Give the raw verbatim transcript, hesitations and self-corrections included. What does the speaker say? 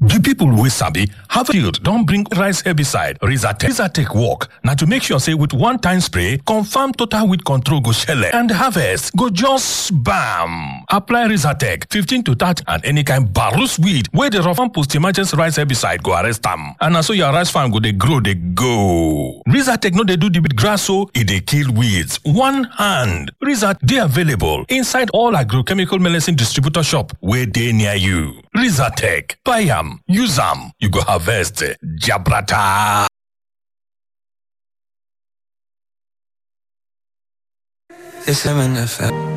The people wey sabi have field don bring rice herbicide Rizatec. Rizatec work na to make sure say with one time spray, confirm total weed control go shele and harvest go just bam. Apply Rizatec fifteen to thirty and any kind barus weed wey dey rough post-emergency rice herbicide go arrest am. And na so your rice farm go dey grow dey go. Rizatec no dey do the grass so e dey kill weeds one hand. Rizatec dey available inside all agrochemical medicine distributor shop wey dey near you. Rizatec, buy am, use am, you go harvest jabrata. Yes, I'm in the